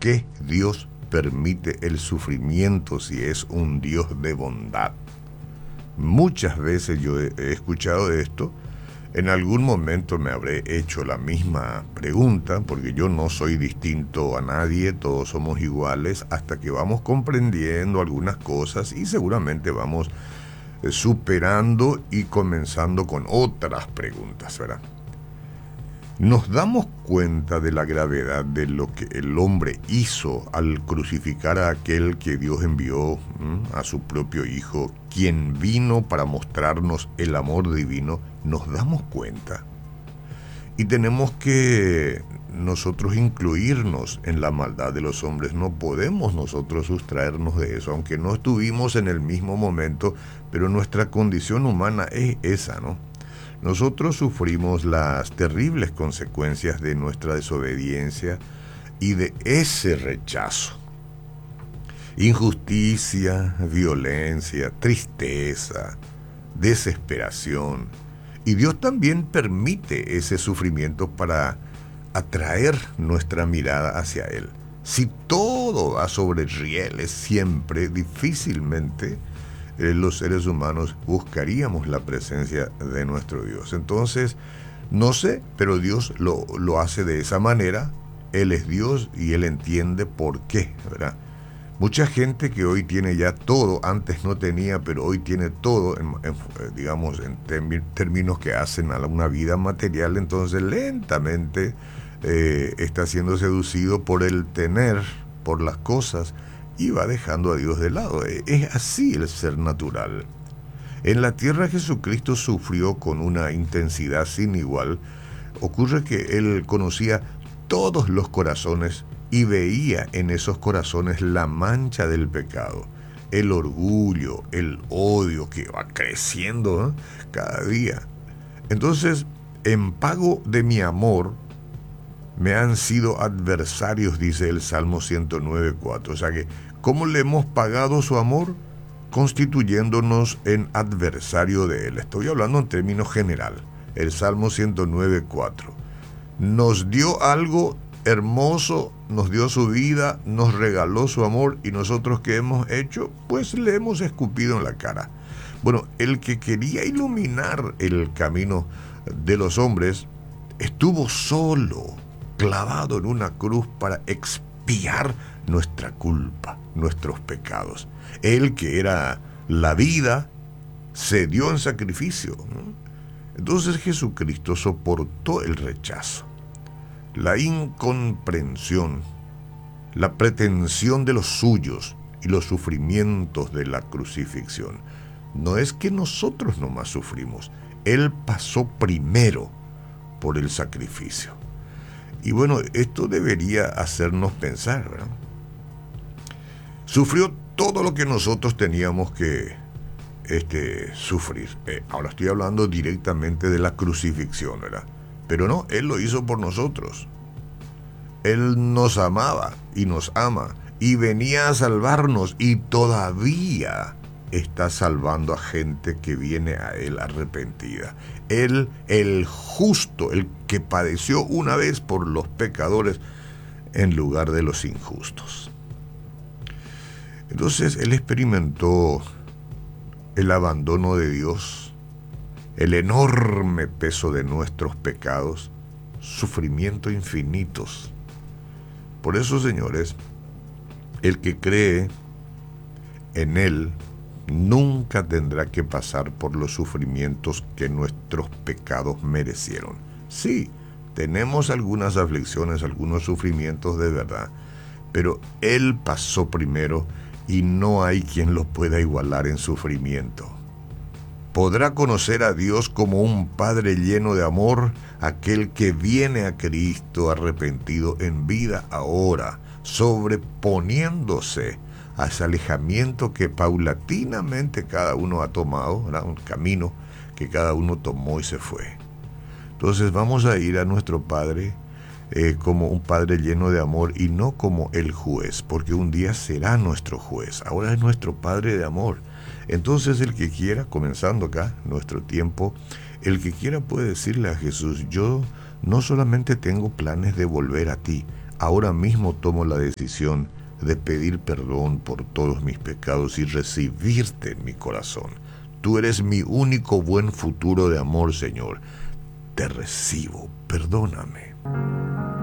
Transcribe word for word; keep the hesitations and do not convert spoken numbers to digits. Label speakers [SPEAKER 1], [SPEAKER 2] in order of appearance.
[SPEAKER 1] qué Dios permite el sufrimiento si es un Dios de bondad? Muchas veces yo he, he escuchado esto. En algún momento me habré hecho la misma pregunta, porque yo no soy distinto a nadie, todos somos iguales, hasta que vamos comprendiendo algunas cosas y seguramente vamos eh, superando y comenzando con otras preguntas, ¿verdad? Nos damos cuenta de la gravedad de lo que el hombre hizo al crucificar a aquel que Dios envió, ¿m? a su propio Hijo, quien vino para mostrarnos el amor divino. Nos damos cuenta y tenemos que nosotros incluirnos en la maldad de los hombres. No podemos nosotros sustraernos de eso, aunque no estuvimos en el mismo momento, pero nuestra condición humana es esa, ¿no? Nosotros sufrimos las terribles consecuencias de nuestra desobediencia y de ese rechazo. Injusticia, violencia, tristeza, desesperación. Y Dios también permite ese sufrimiento para atraer nuestra mirada hacia Él. Si todo va sobre rieles siempre, difícilmente eh, los seres humanos buscaríamos la presencia de nuestro Dios. Entonces, no sé, pero Dios lo, lo hace de esa manera. Él es Dios y Él entiende por qué, ¿verdad? Mucha gente que hoy tiene ya todo, antes no tenía, pero hoy tiene todo, en, en, digamos, en términos que hacen a una vida material, entonces lentamente eh, está siendo seducido por el tener, por las cosas, y va dejando a Dios de lado. Es así el ser natural. En la tierra Jesucristo sufrió con una intensidad sin igual. Ocurre que Él conocía todos los corazones y veía en esos corazones la mancha del pecado, el orgullo, el odio que va creciendo, ¿eh? cada día. Entonces, en pago de mi amor, me han sido adversarios, dice el Salmo ciento nueve, cuatro. O sea que, ¿cómo le hemos pagado su amor? Constituyéndonos en adversario de Él. Estoy hablando en términos general. El Salmo ciento nueve, cuatro. Nos dio algo hermoso, nos dio su vida, nos regaló su amor, y nosotros ¿qué hemos hecho? Pues le hemos escupido en la cara. Bueno, el que quería iluminar el camino de los hombres estuvo solo, clavado en una cruz para expiar nuestra culpa, nuestros pecados. Él que era la vida se dio en sacrificio, ¿no? Entonces Jesucristo soportó el rechazo, la incomprensión, la pretensión de los suyos y los sufrimientos de la crucifixión. No es que nosotros nomás sufrimos, Él pasó primero por el sacrificio. Y bueno, esto debería hacernos pensar, ¿verdad? Sufrió todo lo que nosotros teníamos que este, sufrir. Eh, ahora estoy hablando directamente de la crucifixión, ¿verdad? Pero no, Él lo hizo por nosotros. Él nos amaba y nos ama y venía a salvarnos, y todavía está salvando a gente que viene a Él arrepentida. Él, el justo, el que padeció una vez por los pecadores en lugar de los injustos. Entonces Él experimentó el abandono de Dios, el enorme peso de nuestros pecados, sufrimiento infinitos. Por eso, señores, el que cree en Él nunca tendrá que pasar por los sufrimientos que nuestros pecados merecieron. Sí, tenemos algunas aflicciones, algunos sufrimientos de verdad, pero Él pasó primero y no hay quien lo pueda igualar en sufrimiento. Podrá conocer a Dios como un Padre lleno de amor, aquel que viene a Cristo arrepentido en vida ahora, sobreponiéndose a ese alejamiento que paulatinamente cada uno ha tomado, ¿verdad? Un camino que cada uno tomó y se fue. Entonces vamos a ir a nuestro Padre eh, como un Padre lleno de amor y no como el juez, porque un día será nuestro juez, ahora es nuestro Padre de amor. Entonces el que quiera, comenzando acá nuestro tiempo, el que quiera puede decirle a Jesús: yo no solamente tengo planes de volver a ti, Ahora mismo tomo la decisión de pedir perdón por todos mis pecados y recibirte en mi corazón. Tú eres mi único buen futuro de amor, Señor. Te recibo, perdóname.